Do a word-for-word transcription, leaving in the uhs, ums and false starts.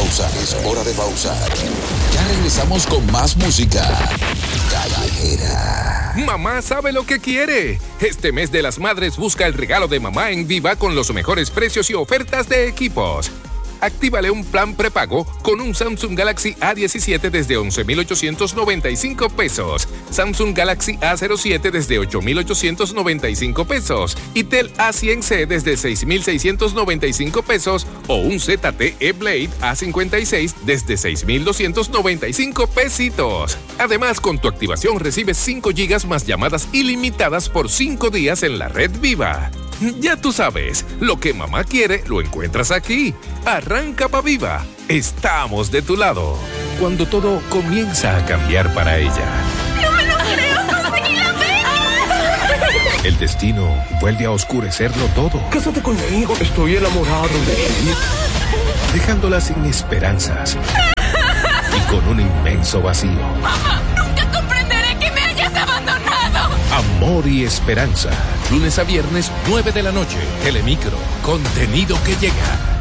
pausa, es hora de pausar. Ya regresamos con más música callejera. Mamá sabe lo que quiere. Este mes de las madres busca el regalo de mamá en Viva con los mejores precios y ofertas de equipos. Actívale un plan prepago con un Samsung Galaxy A diecisiete desde once mil ochocientos noventa y cinco pesos, Samsung Galaxy A cero siete desde ocho mil ochocientos noventa y cinco pesos y Tel A cien C desde seis mil seiscientos noventa y cinco pesos o un Z T E Blade A cincuenta y seis desde seis mil doscientos noventa y cinco pesitos. Además, con tu activación recibes cinco gigas más llamadas ilimitadas por cinco días en la red Viva. Ya tú sabes, lo que mamá quiere lo encuentras aquí. Arranca pa' Viva. Estamos de tu lado. Cuando todo comienza a cambiar para ella. ¡No me lo creo! ¡Conseguí la beca! El destino vuelve a oscurecerlo todo. Cásate conmigo, estoy enamorado de ti. Dejándola sin esperanzas y con un inmenso vacío. ¡Mamá! ¡Nunca comprenderé que me hayas abandonado! Amor y esperanza. Lunes a viernes, nueve de la noche. Telemicro. Contenido que llega.